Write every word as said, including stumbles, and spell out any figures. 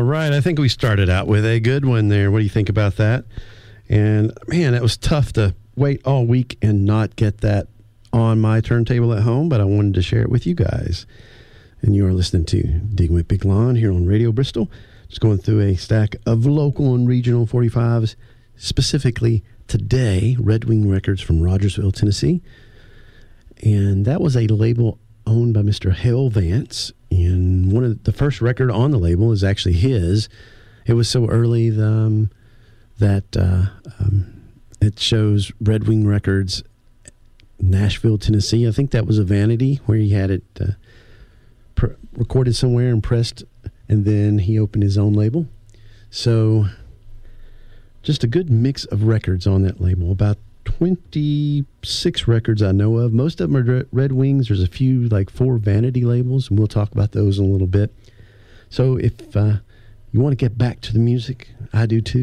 right. I think we started out with a good one there. What do you think about that? And, man, it was tough to wait all week and not get that on my turntable at home, but I wanted to share it with you guys. And you are listening to Digging with Big Lon here on Radio Bristol. Just going through a stack of local and regional forty-fives, specifically today, Red Wing Records from Rogersville, Tennessee. And that was a label owned by Mister Hale Vance. And one of the first record on the label is actually his. It was so early um, that uh, um, it shows Red Wing Records, Nashville, Tennessee. I think that was a vanity where he had it uh, pr- recorded somewhere and pressed, and then he opened his own label. So just a good mix of records on that label. About twenty-six records I know of. Most of them are Red Wings. There's a few, like four vanity labels, and we'll talk about those in a little bit. So if uh, you want to get back to the music, I do too.